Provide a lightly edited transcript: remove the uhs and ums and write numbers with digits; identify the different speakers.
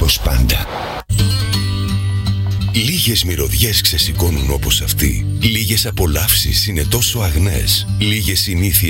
Speaker 1: όπως πάντα. Λίγες μυρωδιές ξεσηκώνουν όπως αυτή. Λίγες απολαύσεις είναι τόσο αγνές. Λίγες συνήθειες